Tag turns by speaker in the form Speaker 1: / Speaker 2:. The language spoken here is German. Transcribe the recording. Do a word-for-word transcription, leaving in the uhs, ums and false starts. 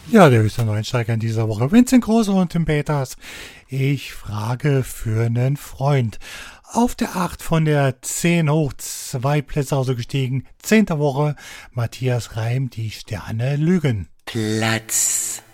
Speaker 1: Ja, der höchste Neuensteiger in dieser Woche. Vincent Große und Tim Peters. Ich frage für einen Freund. Auf der acht von der zehn hoch, zwei Plätze also gestiegen. Zehnte Woche, Matthias Reim, die Sterne lügen.
Speaker 2: Platz